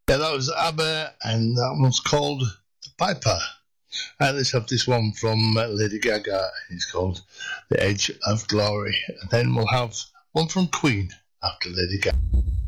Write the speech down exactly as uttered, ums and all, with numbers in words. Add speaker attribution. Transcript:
Speaker 1: Yeah, that was ABBA, and that one's called The Piper. And let's have this one from uh, Lady Gaga. It's called The Edge of Glory. And then we'll have one from Queen after Lady Gaga.